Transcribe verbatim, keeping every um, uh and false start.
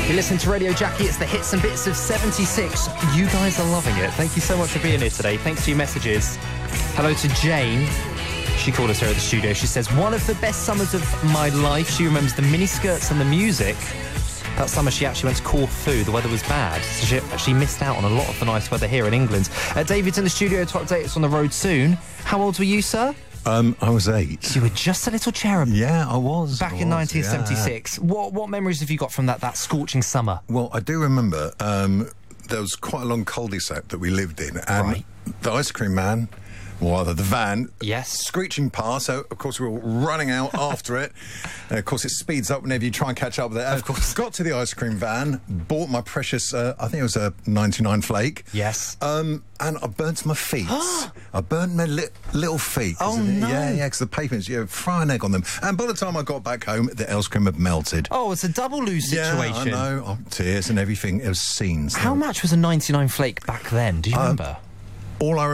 You listen to Radio Jackie, it's the hits and bits of seventy-six. You guys are loving it. Thank you so much for being here today. Thanks for your messages. Hello to Jane. She called us here at the studio. She says, one of the best summers of my life. She remembers the miniskirts and the music. That summer she actually went to Corfu. The weather was bad, so she actually missed out on a lot of the nice weather here in England. Uh, David's in the studio to update us on the road soon. How old were you, sir? Um, I was eight. You were just a little cherub. Yeah, I was. Back I in was, nineteen seventy-six. Yeah. What what memories have you got from that, that scorching summer? Well, I do remember um, there was quite a long cul-de-sac that we lived in. And Right. the ice cream man, or rather the van, Yes. screeching past, so of course we were all running out after it. And of course it speeds up whenever you try and catch up with it. Of course. Got to the ice cream van, bought my precious, uh, I think it was a ninety-nine flake. Yes. Um, and I burnt my feet. I burnt my li little feet. 'cause Oh, of the- no. Yeah, yeah, because the pavements, you know, fry an egg on them. And by the time I got back home, the ice cream had melted. Oh, it's a double lose situation. Yeah, I know. Oh, tears and everything. It was scenes. How much was a ninety-nine flake back then? Do you Um, remember? All I